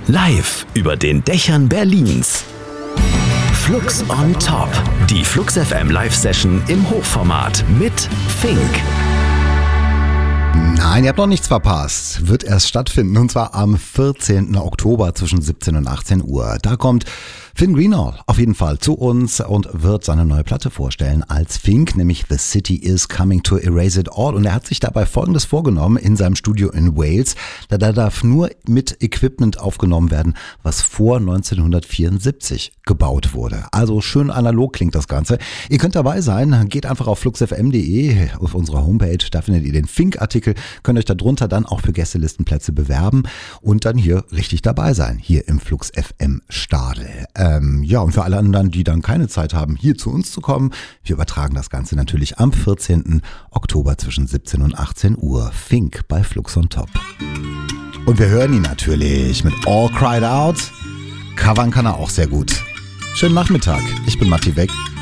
Live über den Dächern Berlins. Flux on Top. Die Flux FM Live-Session im Hochformat mit Fink. Nein, ihr habt noch nichts verpasst. Wird erst stattfinden, und zwar am 14. Oktober zwischen 17 und 18 Uhr. Da kommt Finn Greenall auf jeden Fall zu uns und wird seine neue Platte vorstellen als Fink, nämlich The City is Coming to Erase It All. Und er hat sich dabei Folgendes vorgenommen in seinem Studio in Wales. Da darf nur mit Equipment aufgenommen werden, was vor 1974 gebaut wurde. Also schön analog klingt das Ganze. Ihr könnt dabei sein, geht einfach auf fluxfm.de auf unserer Homepage, da findet ihr den Fink-Artikel, könnt euch darunter dann auch für Gästelistenplätze bewerben und dann hier richtig dabei sein, hier im Flux FM Stadel. Ja, und für alle anderen, die dann keine Zeit haben, hier zu uns zu kommen, wir übertragen das Ganze natürlich am 14. Oktober zwischen 17 und 18 Uhr. Fink bei Flux on Top. Und wir hören ihn natürlich mit All Cried Out. Covern kann er auch sehr gut. Schönen Nachmittag. Ich bin Matti Weck.